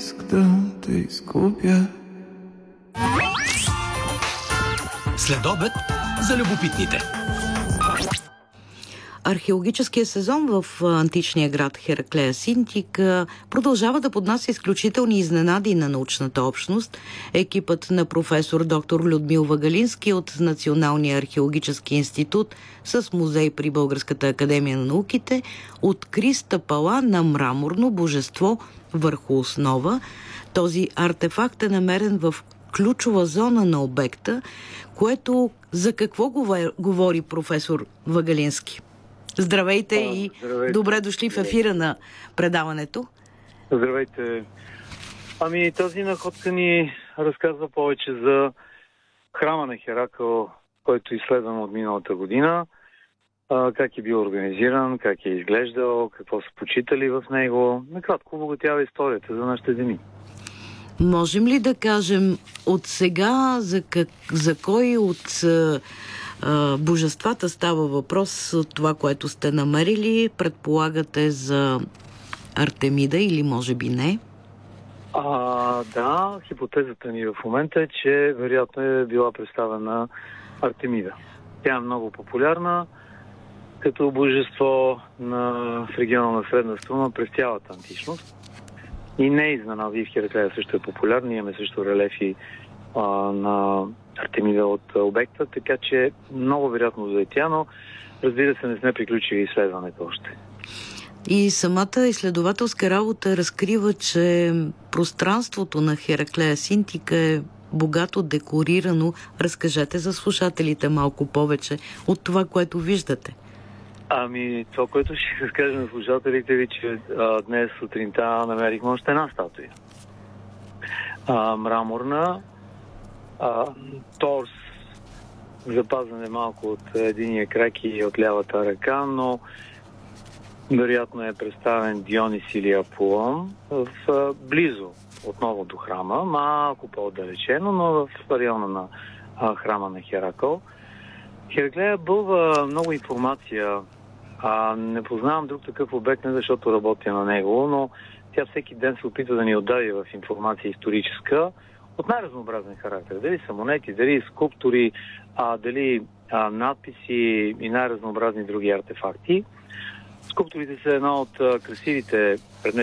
риск да те изгубя. Следобед за любопитните. Археологическия сезон в античния град Хераклея Синтика продължава да поднася изключителни изненади на научната общност. Екипът на професор доктор Людмил Вагалински от Националния археологически институт с музей при Българската академия на науките откри стъпала на мраморно божество върху основа. Този артефакт е намерен в ключова зона на обекта, което за какво говори професор Вагалински? Здравейте и добре дошли в ефира на предаването. Здравейте. Тази находка ни разказва повече за храма на Херакъл, който изследвам от миналата година. Как е бил организиран, как е изглеждал, какво са почитали в него. Накратко обогатява историята за нашите земи. Можем ли да кажем от сега за кой от божествата става въпрос, от това, което сте намерили? Предполагате за Артемида или може би не? Да, хипотезата ни в момента е, че вероятно е била представена Артемида. Тя е много популярна като божество в региона на Средна Струна през цялата античност. И не е изненада, и в Хераклея също е популярна. Имаме също релефи на Артемида от обекта, така че много вероятно да е тя, но разбира се не сме приключили изследването още. И самата изследователска работа разкрива, че пространството на Хераклея Синтика е богато декорирано. Разкажете за слушателите малко повече от това, което виждате. Това, което ще разкажа на слушателите ви, че днес сутринта намерихме още една статуя. Мраморна, торс, запазен е малко от единия крак и от лявата ръка, но вероятно е представен Дионис или Аполон близо отново до храма, малко по-отдалечено, но в района на храма на Херакъл. Хераклея бълва много информация. Не познавам друг такъв обект, не защото работя на него, но тя всеки ден се опитва да ни отдаде в информация историческа от най-разнообразен характер. Дали са монети, дали скулптури, дали надписи и най-разнообразни други артефакти. Скулптурите са една от красивите